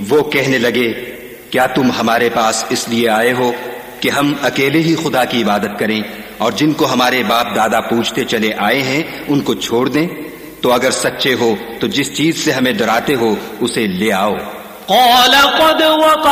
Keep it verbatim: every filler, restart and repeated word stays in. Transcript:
वो कहने लगे, क्या तुम हमारे पास इसलिए आए हो कि हम अकेले ही खुदा की इबादत करें और जिनको हमारे बाप दादा पूछते चले आए हैं उनको छोड़ दें? तो अगर सच्चे हो तो जिस चीज से हमें डराते हो उसे ले आओ।